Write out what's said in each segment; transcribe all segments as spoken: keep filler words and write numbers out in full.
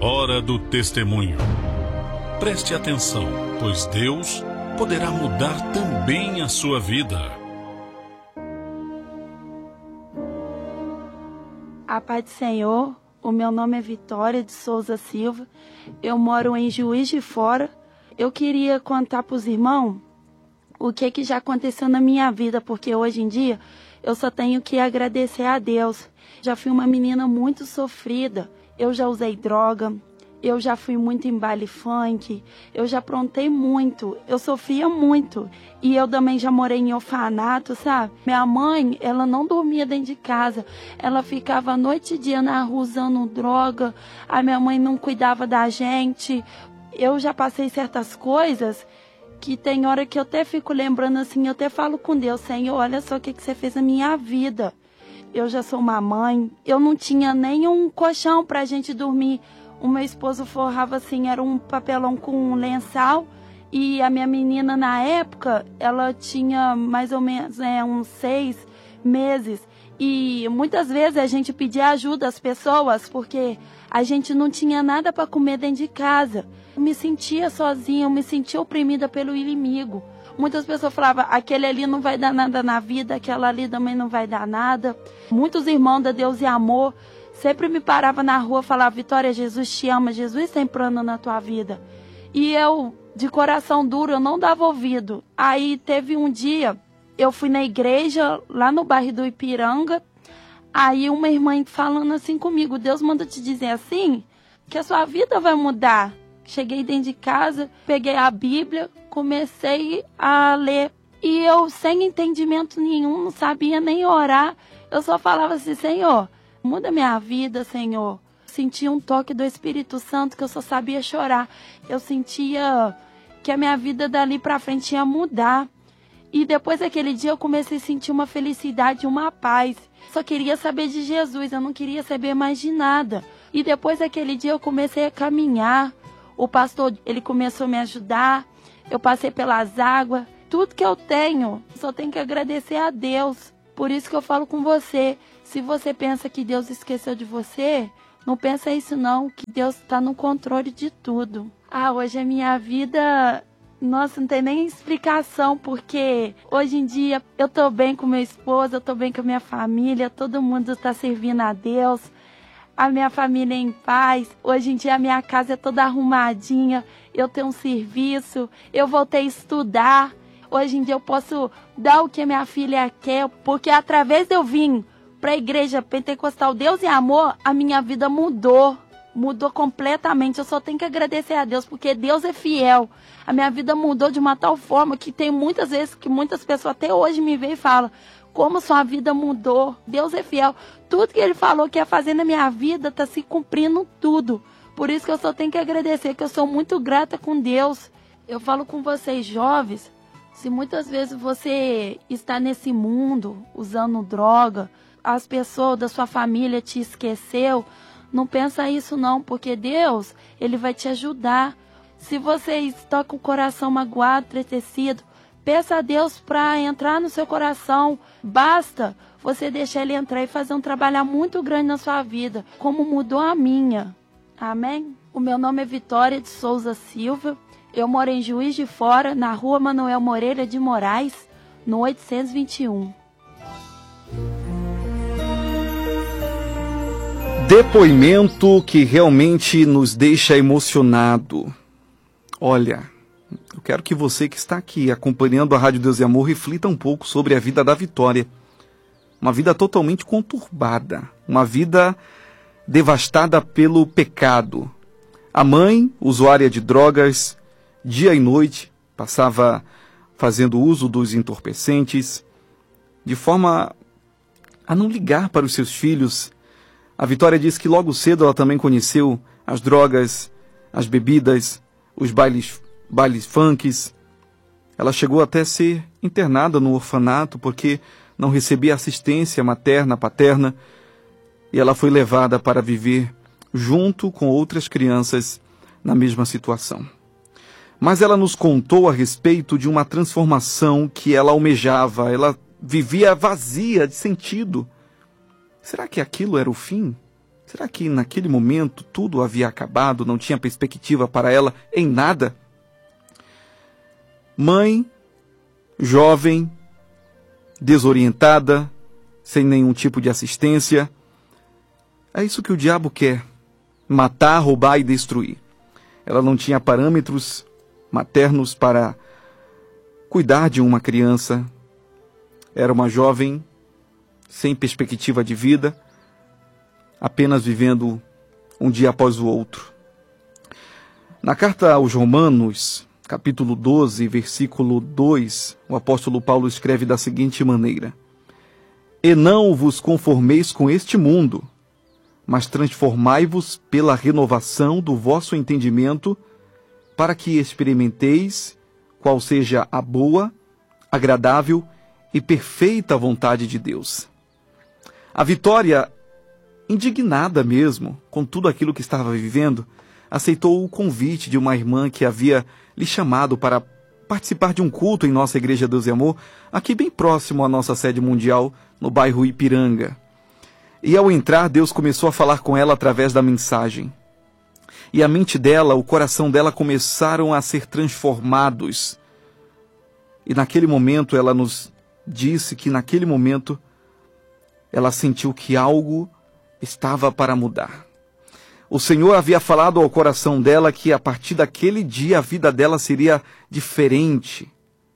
Hora do testemunho. Preste atenção, pois Deus poderá mudar também a sua vida. A paz do Senhor, o meu nome é Vitória de Souza Silva, eu moro em Juiz de Fora. Eu queria contar para os irmãos o que, que já aconteceu na minha vida, porque hoje em dia eu só tenho que agradecer a Deus. Já fui uma menina muito sofrida, eu já usei droga, eu já fui muito em baile funk, eu já aprontei muito, eu sofria muito. E eu também já morei em orfanato, sabe? Minha mãe, ela não dormia dentro de casa, ela ficava noite e dia na rua usando droga, a minha mãe não cuidava da gente. Eu já passei certas coisas que tem hora que eu até fico lembrando assim, eu até falo com Deus, Senhor, olha só o que, que você fez na minha vida. Eu já sou uma mãe, eu não tinha nem um colchão pra gente dormir. O meu esposo forrava assim, era um papelão com um lençol. E a minha menina na época, ela tinha mais ou menos é, uns seis meses. E muitas vezes a gente pedia ajuda às pessoas, porque a gente não tinha nada para comer dentro de casa. Eu me sentia sozinha, eu me sentia oprimida pelo inimigo. Muitas pessoas falavam, aquele ali não vai dar nada na vida, aquela ali também não vai dar nada. Muitos irmãos da Deus e Amor sempre me paravam na rua e falavam, Vitória, Jesus te ama, Jesus tem plano na tua vida. E eu, de coração duro, eu não dava ouvido. Aí teve um dia, eu fui na igreja, lá no bairro do Ipiranga, aí uma irmã falando assim comigo, Deus manda te dizer assim, que a sua vida vai mudar. Cheguei dentro de casa, peguei a Bíblia, comecei a ler. E eu, sem entendimento nenhum, não sabia nem orar. Eu só falava assim, Senhor, muda minha vida, Senhor. Sentia um toque do Espírito Santo que eu só sabia chorar. Eu sentia que a minha vida dali pra frente ia mudar. E depois daquele dia eu comecei a sentir uma felicidade, uma paz. Só queria saber de Jesus, eu não queria saber mais de nada. E depois daquele dia eu comecei a caminhar. O pastor, ele começou a me ajudar. Eu passei pelas águas. Tudo que eu tenho, só tenho que agradecer a Deus. Por isso que eu falo com você. Se você pensa que Deus esqueceu de você, não pensa isso não, que Deus está no controle de tudo. Ah, hoje a minha vida, nossa, não tem nem explicação, porque hoje em dia eu tô bem com meu esposo, eu tô bem com a minha família, todo mundo está servindo a Deus. A minha família é em paz. Hoje em dia a minha casa é toda arrumadinha, eu tenho um serviço, eu voltei a estudar. Hoje em dia eu posso dar o que a minha filha quer, porque através de eu vir para a igreja pentecostal Deus e Amor, a minha vida mudou. Mudou completamente. Eu só tenho que agradecer a Deus, porque Deus é fiel. A minha vida mudou de uma tal forma que tem muitas vezes que muitas pessoas até hoje me veem e falam, como sua vida mudou. Deus é fiel. Tudo que Ele falou que ia fazer na minha vida está se cumprindo tudo. Por isso que eu só tenho que agradecer, que eu sou muito grata com Deus. Eu falo com vocês jovens, se muitas vezes você está nesse mundo usando droga, as pessoas da sua família te esqueceu, não pensa isso não, porque Deus, Ele vai te ajudar. Se você está com o coração magoado, entristecido, peça a Deus para entrar no seu coração. Basta você deixar Ele entrar e fazer um trabalho muito grande na sua vida, como mudou a minha. Amém? O meu nome é Vitória de Souza Silva. Eu moro em Juiz de Fora, na rua Manuel Moreira de Moraes, no oitocentos e vinte e um. Depoimento que realmente nos deixa emocionado. Olha, eu quero que você que está aqui acompanhando a Rádio Deus e Amor reflita um pouco sobre a vida da Vitória. Uma vida totalmente conturbada, uma vida devastada pelo pecado. A mãe, usuária de drogas, dia e noite, passava fazendo uso dos entorpecentes, de forma a não ligar para os seus filhos. A Vitória diz que logo cedo ela também conheceu as drogas, as bebidas, os bailes, bailes funks. Ela chegou até a ser internada no orfanato porque não recebia assistência materna, paterna, e ela foi levada para viver junto com outras crianças na mesma situação. Mas ela nos contou a respeito de uma transformação que ela almejava, ela vivia vazia de sentido. Será que aquilo era o fim? Será que naquele momento tudo havia acabado, não tinha perspectiva para ela em nada? Mãe, jovem, desorientada, sem nenhum tipo de assistência. É isso que o diabo quer: matar, roubar e destruir. Ela não tinha parâmetros maternos para cuidar de uma criança. Era uma jovem sem perspectiva de vida, apenas vivendo um dia após o outro. Na carta aos Romanos, capítulo doze, versículo dois, o apóstolo Paulo escreve da seguinte maneira: E não vos conformeis com este mundo, mas transformai-vos pela renovação do vosso entendimento, para que experimenteis qual seja a boa, agradável e perfeita vontade de Deus. A Vitória, indignada mesmo com tudo aquilo que estava vivendo, aceitou o convite de uma irmã que havia lhe chamado para participar de um culto em nossa Igreja Deus e Amor, aqui bem próximo à nossa sede mundial, no bairro Ipiranga. E ao entrar, Deus começou a falar com ela através da mensagem. E a mente dela, o coração dela começaram a ser transformados. E naquele momento ela nos disse que naquele momento ela sentiu que algo estava para mudar. O Senhor havia falado ao coração dela que a partir daquele dia a vida dela seria diferente.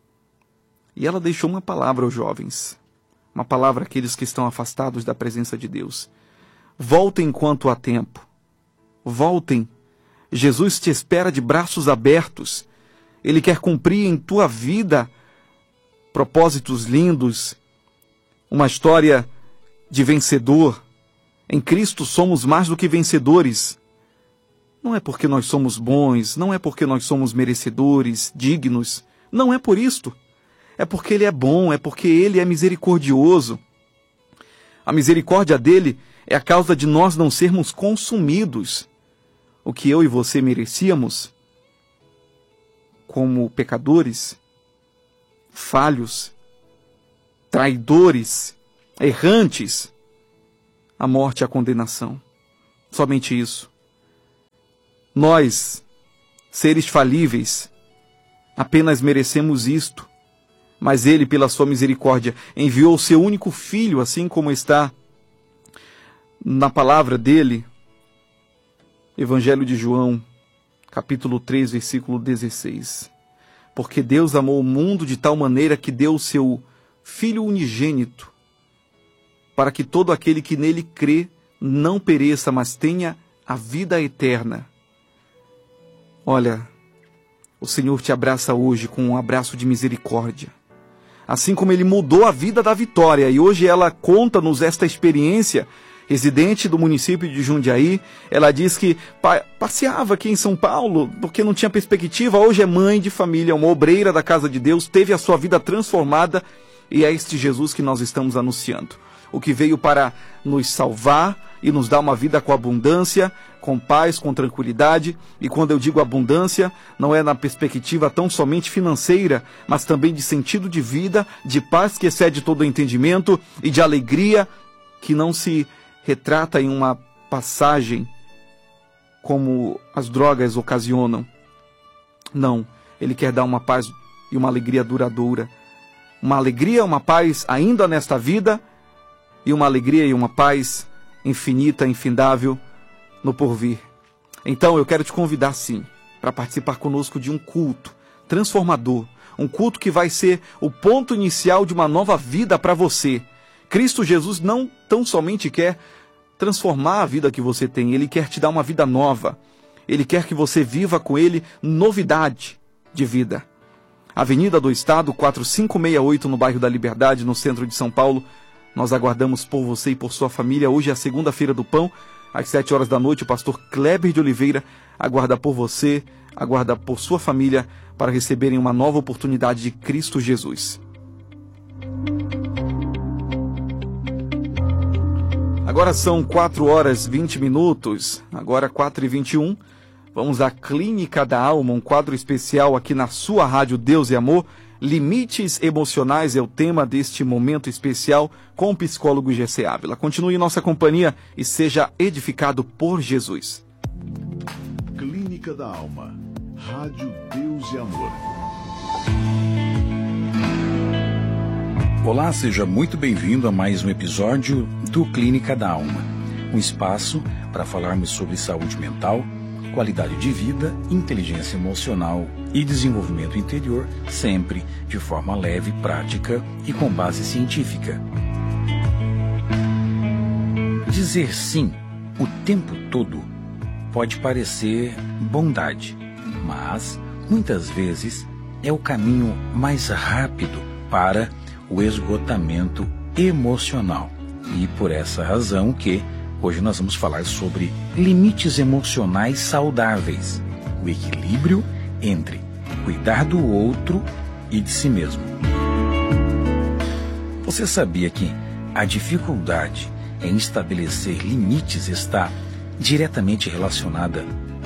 E ela deixou uma palavra aos jovens, uma palavra àqueles que estão afastados da presença de Deus: voltem enquanto há tempo. Voltem. Jesus te espera de braços abertos. Ele quer cumprir em tua vida propósitos lindos, uma história de vencedor. Em Cristo somos mais do que vencedores. Não é porque nós somos bons, não é porque nós somos merecedores, dignos. Não é por isto. É porque Ele é bom, é porque Ele é misericordioso. A misericórdia dEle é a causa de nós não sermos consumidos. O que eu e você merecíamos, como pecadores, falhos, traidores, errantes, a morte e a condenação. Somente isso. Nós, seres falíveis, apenas merecemos isto, mas Ele, pela sua misericórdia, enviou o seu único Filho, assim como está na palavra dele, Evangelho de João, capítulo três, versículo dezesseis. Porque Deus amou o mundo de tal maneira que deu o seu Filho unigênito, para que todo aquele que nele crê não pereça, mas tenha a vida eterna. Olha, o Senhor te abraça hoje com um abraço de misericórdia. Assim como Ele mudou a vida da Vitória, e hoje ela conta-nos esta experiência. Residente do município de Jundiaí, ela diz que pa- passeava aqui em São Paulo porque não tinha perspectiva. Hoje é mãe de família, uma obreira da casa de Deus, teve a sua vida transformada, e é este Jesus que nós estamos anunciando. O que veio para nos salvar e nos dar uma vida com abundância, com paz, com tranquilidade. E quando eu digo abundância, não é na perspectiva tão somente financeira, mas também de sentido de vida, de paz que excede todo o entendimento e de alegria que não se retrata em uma passagem como as drogas ocasionam. Não, Ele quer dar uma paz e uma alegria duradoura. Uma alegria, uma paz ainda nesta vida, e uma alegria e uma paz infinita, infindável no porvir. Então eu quero te convidar sim, para participar conosco de um culto transformador, um culto que vai ser o ponto inicial de uma nova vida para você. Cristo Jesus não tão somente quer transformar a vida que você tem, Ele quer te dar uma vida nova. Ele quer que você viva com Ele novidade de vida. Avenida do Estado, quatro cinco seis oito, no bairro da Liberdade, no centro de São Paulo. Nós aguardamos por você e por sua família. Hoje é a segunda-feira do pão, às sete horas da noite. O pastor Kleber de Oliveira aguarda por você, aguarda por sua família, para receberem uma nova oportunidade de Cristo Jesus. Agora são quatro horas e vinte minutos, agora quatro e vinte e um. Vamos à Clínica da Alma, um quadro especial aqui na sua rádio Deus e Amor. Limites emocionais é o tema deste momento especial com o psicólogo G C Ávila. Continue em nossa companhia e seja edificado por Jesus. Clínica da Alma. Rádio Deus e Amor. Olá, seja muito bem-vindo a mais um episódio do Clínica da Alma, um espaço para falarmos sobre saúde mental, qualidade de vida, inteligência emocional e desenvolvimento interior, sempre de forma leve, prática e com base científica. Dizer sim o tempo todo pode parecer bondade, mas muitas vezes é o caminho mais rápido para o esgotamento emocional. E por essa razão que hoje nós vamos falar sobre limites emocionais saudáveis, o equilíbrio entre cuidar do outro e de si mesmo. Você sabia que a dificuldade em estabelecer limites está diretamente relacionada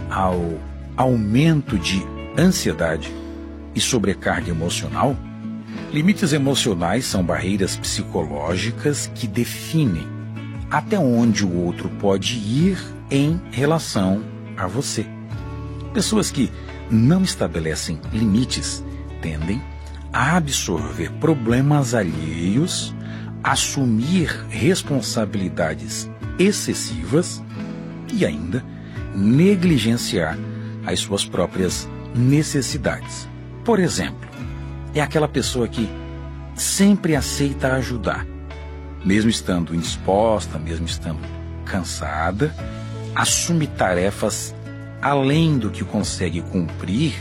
ao aumento de ansiedade e sobrecarga emocional? Limites emocionais são barreiras psicológicas que definem até onde o outro pode ir em relação a você. Pessoas que não estabelecem limites tendem a absorver problemas alheios, assumir responsabilidades excessivas e ainda negligenciar as suas próprias necessidades. Por exemplo, é aquela pessoa que sempre aceita ajudar, mesmo estando indisposta, mesmo estando cansada, assume tarefas além do que consegue cumprir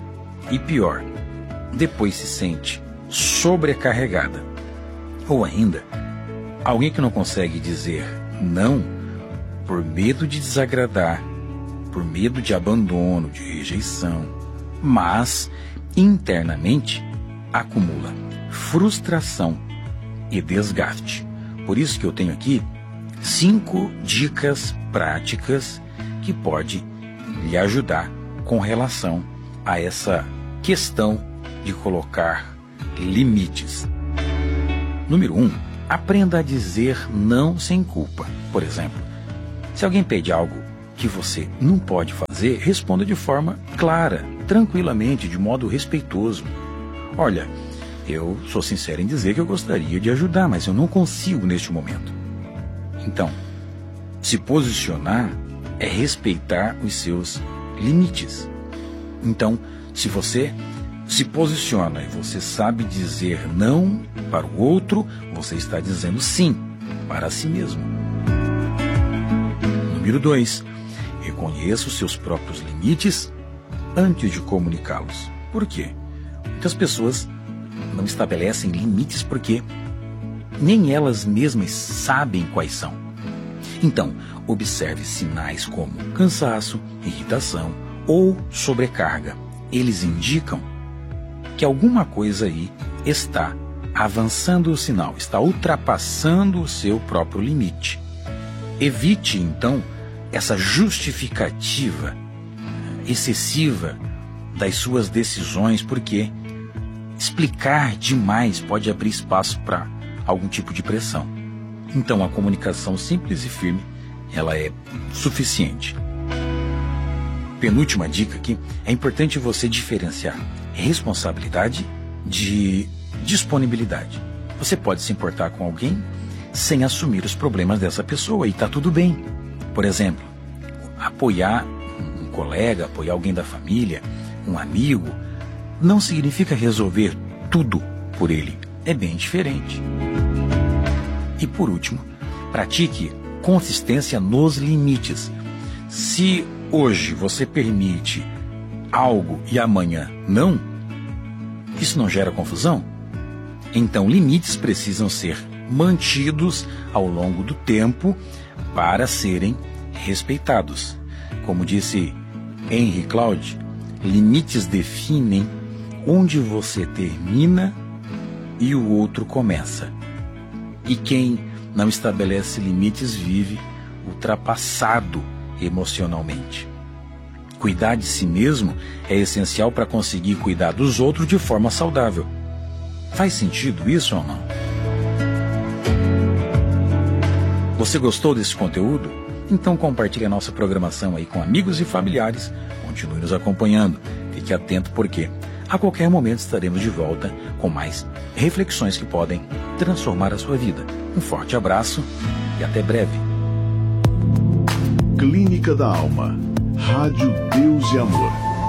e, pior, depois se sente sobrecarregada. Ou ainda, alguém que não consegue dizer não por medo de desagradar, por medo de abandono, de rejeição, mas internamente acumula frustração e desgaste. Por isso que eu tenho aqui cinco dicas práticas que pode lhe ajudar com relação a essa questão de colocar limites. Número um, aprenda a dizer não sem culpa. Por exemplo, se alguém pede algo que você não pode fazer, responda de forma clara, tranquilamente, de modo respeitoso. Olha, eu sou sincero em dizer que eu gostaria de ajudar, mas eu não consigo neste momento. Então, se posicionar é respeitar os seus limites. Então, se você se posiciona e você sabe dizer não para o outro, você está dizendo sim para si mesmo. Número dois, reconheça os seus próprios limites antes de comunicá-los. Por quê? Muitas pessoas não estabelecem limites porque nem elas mesmas sabem quais são. Então, observe sinais como cansaço, irritação ou sobrecarga. Eles indicam que alguma coisa aí está avançando o sinal, está ultrapassando o seu próprio limite. Evite, então, essa justificativa excessiva das suas decisões, porque explicar demais pode abrir espaço para algum tipo de pressão. Então, a comunicação simples e firme, ela é suficiente. Penúltima dica aqui, é importante você diferenciar responsabilidade de disponibilidade. Você pode se importar com alguém sem assumir os problemas dessa pessoa e está tudo bem. Por exemplo, apoiar um colega, apoiar alguém da família, um amigo, não significa resolver tudo por ele. É bem diferente. E por último, pratique consistência nos limites. Se hoje você permite algo e amanhã não, isso não gera confusão? Então, limites precisam ser mantidos ao longo do tempo para serem respeitados. Como disse Henry Cloud, limites definem onde você termina e o outro começa. E quem não estabelece limites vive ultrapassado emocionalmente. Cuidar de si mesmo é essencial para conseguir cuidar dos outros de forma saudável. Faz sentido isso ou não? Você gostou desse conteúdo? Então compartilhe a nossa programação aí com amigos e familiares. Continue nos acompanhando. Fique atento porque a qualquer momento estaremos de volta com mais reflexões que podem transformar a sua vida. Um forte abraço e até breve. Clínica da Alma. Rádio Deus e Amor.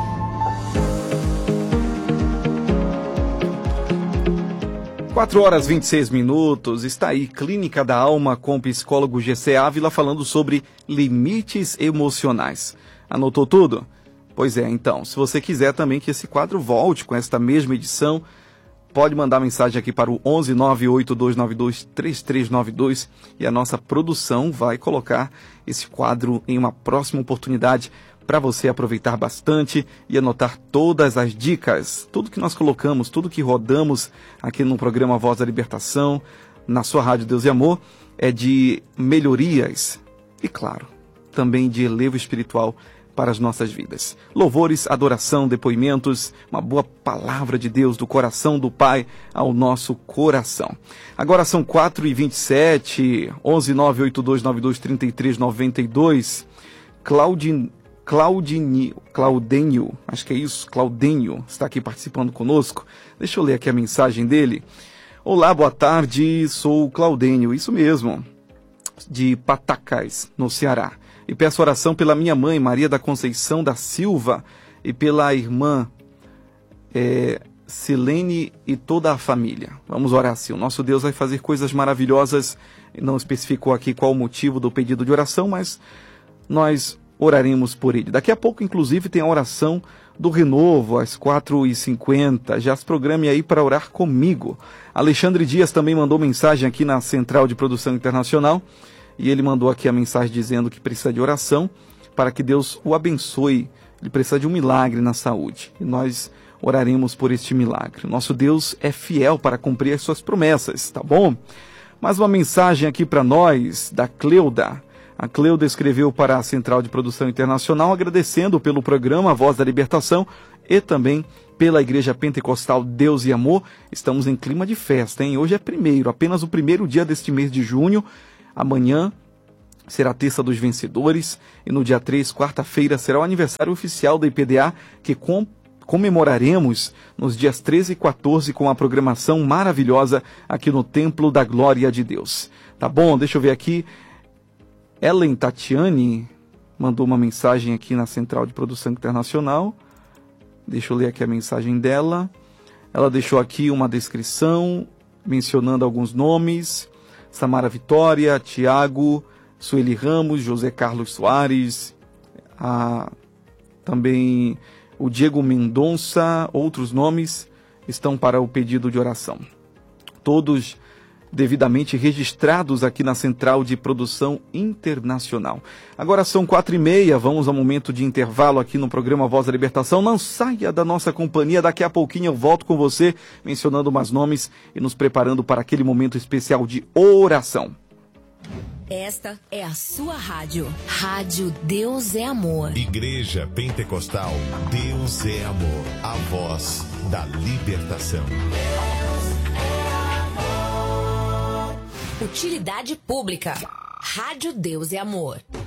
quatro horas e vinte e seis minutos, está aí Clínica da Alma com o psicólogo G C Ávila falando sobre limites emocionais. Anotou tudo? Pois é, então, se você quiser também que esse quadro volte com esta mesma edição, pode mandar mensagem aqui para o onze nove oito dois nove dois três três nove dois e a nossa produção vai colocar esse quadro em uma próxima oportunidade para você aproveitar bastante e anotar todas as dicas, tudo que nós colocamos, tudo que rodamos aqui no programa Voz da Libertação, na sua Rádio Deus e Amor, é de melhorias e, claro, também de elevo espiritual para as nossas vidas. Louvores, adoração, depoimentos, uma boa palavra de Deus do coração do Pai ao nosso coração. Agora são quatro e vinte e sete, onze nove oito dois nove dois três três nove dois, Claudine... Claudinho, Claudênio, acho que é isso, Claudênio, está aqui participando conosco. Deixa eu ler aqui a mensagem dele. Olá, boa tarde, sou o Claudênio, isso mesmo, de Patacás, no Ceará. E peço oração pela minha mãe, Maria da Conceição da Silva, e pela irmã é, Silene e toda a família. Vamos orar assim, o nosso Deus vai fazer coisas maravilhosas, não especificou aqui qual o motivo do pedido de oração, mas nós oraremos por ele. Daqui a pouco, inclusive, tem a oração do Renovo, às quatro e cinquenta. Já se programe aí para orar comigo. Alexandre Dias também mandou mensagem aqui na Central de Produção Internacional, e ele mandou aqui a mensagem dizendo que precisa de oração para que Deus o abençoe. Ele precisa de um milagre na saúde. E nós oraremos por este milagre. Nosso Deus é fiel para cumprir as suas promessas, tá bom? Mais uma mensagem aqui para nós, da Cleuda. A Cleuda escreveu para a Central de Produção Internacional agradecendo pelo programa Voz da Libertação e também pela Igreja Pentecostal Deus e Amor. Estamos em clima de festa, hein? Hoje é primeiro, apenas o primeiro dia deste mês de junho. Amanhã será a Terça dos Vencedores e no dia três, quarta-feira, será o aniversário oficial da I P D A que com, comemoraremos nos dias treze e quatorze com a programação maravilhosa aqui no Templo da Glória de Deus. Tá bom? Deixa eu ver aqui. Ellen Tatiane mandou uma mensagem aqui na Central de Produção Internacional. Deixa eu ler aqui a mensagem dela. Ela deixou aqui uma descrição, mencionando alguns nomes. Samara Vitória, Tiago, Sueli Ramos, José Carlos Soares, a, também o Diego Mendonça, outros nomes estão para o pedido de oração. Todos devidamente registrados aqui na Central de Produção Internacional. Agora são quatro e meia, vamos ao momento de intervalo aqui no programa Voz da Libertação. Não saia da nossa companhia, daqui a pouquinho eu volto com você, mencionando mais nomes e nos preparando para aquele momento especial de oração. Esta é a sua rádio. Rádio Deus é Amor. Igreja Pentecostal Deus é Amor. A voz da libertação. Utilidade pública. Rádio Deus é Amor.